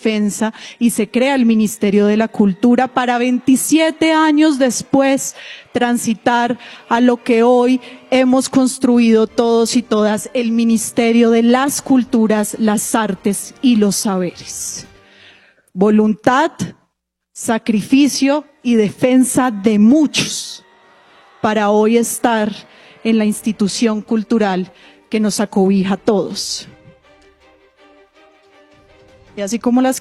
defensa y se crea el Ministerio de la Cultura para 27 años después transitar a lo que hoy hemos construido todos y todas, el Ministerio de las Culturas, las Artes y los Saberes. Voluntad, sacrificio y defensa de muchos para hoy estar en la institución cultural que nos acobija a todos. Y así como las